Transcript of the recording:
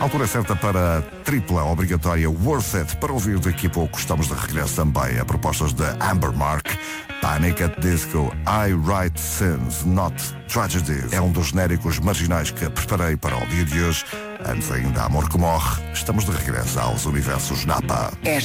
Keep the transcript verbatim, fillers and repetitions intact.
Altura certa para a tripla obrigatória Worth It. Para ouvir daqui a pouco, estamos de regresso também a propostas da Amber Mark. Panic at Disco, I Write Sins, Not Tragedies. É um dos genéricos marginais que preparei para o dia de hoje. Antes ainda, Amor que Morre. Estamos de regresso aos Universos Napa.